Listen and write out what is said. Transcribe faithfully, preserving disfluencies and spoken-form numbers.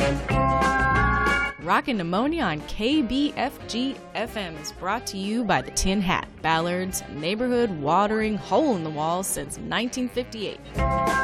Rockin' Pneumonia on K B F G F M is brought to you by the Tin Hat, Ballard's neighborhood watering hole in the wall since nineteen fifty-eight.